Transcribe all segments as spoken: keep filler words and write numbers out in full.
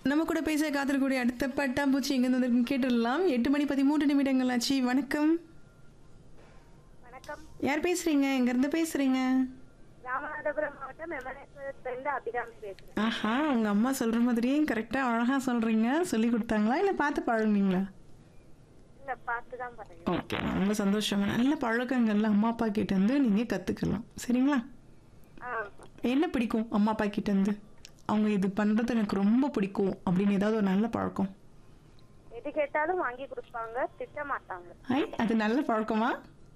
நம்ம கூட பேச காத்திருக்கக்கூடிய அடுத்த பட்டாம்பூச்சி எங்க இருந்து கேட்டுடலாம். எட்டு மணி பதிமூன்று நிமிடங்கள் ஆச்சு. வணக்கம். வணக்கம். யார் பேசுறீங்க? எங்க இருந்து பேசுறீங்க? ராமநாதபுரம் மாவட்டம் எமனேஸ்வரத்திலிருந்து அபிராமி பேசுறேன். ஆஹா, உங்க அம்மா சொல்ற மாதிரியே கரெக்டா அழகா சொல்றீங்க. சொல்லி கொடுத்தாங்களா இல்ல பார்த்து பழகுனீங்களா? இல்ல பார்த்து தான் பாருங்க. ஓகே, ரொம்ப சந்தோஷம். நல்ல பழக்கங்கள்ல அம்மா அப்பா கிட்ட இருந்து நீங்க கத்துக்கலாம். சரிங்களா? ஆ, என்ன பிடிக்கும் அம்மா அப்பா கிட்ட இருந்து? அவங்க இது பண்றது எனக்கு ரொம்ப பிடிக்கும் அப்படின்னு ஏதாவது ஒரு நல்ல பழக்கம்? எது கேட்டாலும் வாங்கி கொடுப்பாங்க, திட்ட மாட்டாங்க. ஐ, அது நல்ல பழக்கமா?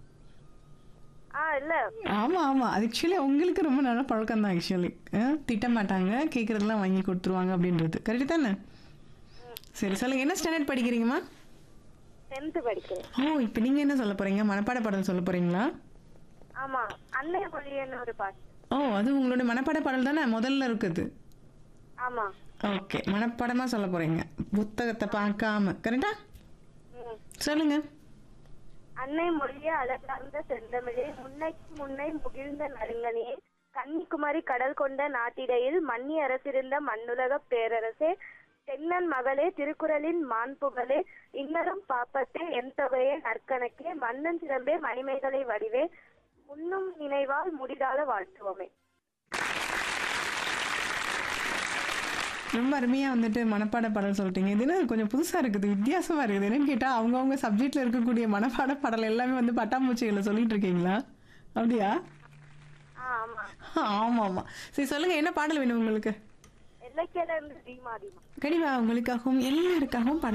ஆ இல்ல, ஆமா ஆமா, அது ஆக்சுவலி உங்களுக்கு ரொம்ப நல்ல பழக்கம் தான். ஆக்சுவலி திட்ட மாட்டாங்க, கேட்கறதெல்லாம் வாங்கி கொடுத்துருவாங்க அப்படின்றது கரெக்ட் தானே? சரி, சொல்லுங்க, என்ன ஸ்டாண்டர்ட் படிக்கிறீங்கம்மா? டென்த் படிக்கிறேன். ஓ, இப்போ நீங்க என்ன சொல்ல போறீங்க? மனப்பாட பாடல் சொல்ல போறீங்களா? ஆமா, அன்னைய மொழின்னு ஒரு பாட்டு. ஓ, அது உங்களோட மனப்பாட பாடல் தானே முதல்ல இருக்குது? ஆமா. ஓகே, மனப்பாடமா சொல்ல போறீங்க, புத்தகத்தை பார்க்காம. கரெக்டா? ம். சொல்லுங்க. அன்னை மொழிய அழகார்ந்த செந்தமிழே, முன்னைக்கு முன்னை முகிழ்ந்த நறுங்கனியே, கன்னிக்குமரி கடல் கொண்ட நாட்டிடையில் மன்னி அரசிருந்த மண்ணுலக பேரரசே, தென்னன் மகளே, திருக்குறளின் மாண்புகளே, இன்னரும் பாப்பத்தே, என் தொகையே நற்கணக்கே, மன்னன் சிறம்பே, மணிமேகலை வடிவே, முன்னும் நினைவால் முடிதால வாழ்த்துவோமே. ரொம்ப அருமையா வந்துட்டு மனப்பாட பாடல் சொல்லிட்டீங்க. இது என்ன கொஞ்சம் புதுசா இருக்குது, வித்தியாசமா இருக்குது. என்னன்னு கேட்டா அவங்கவுங்க சப்ஜெக்ட்ல இருக்கக்கூடிய மனப்பாட பாடல் எல்லாமே வந்து பட்டாம்பூச்சிகளை சொல்லிட்டு இருக்கீங்களா? அப்படியா? ஆ, ஆமா. ஆமா ஆமா. சரி, சொல்லுங்க, என்ன பாடல் வேணும் உங்களுக்கு? எல்லைக்கேல இருந்து தீமா தீமா. கண்டிப்பா உங்களுக்காகவும் எல்லாருக்காகவும் பாடல்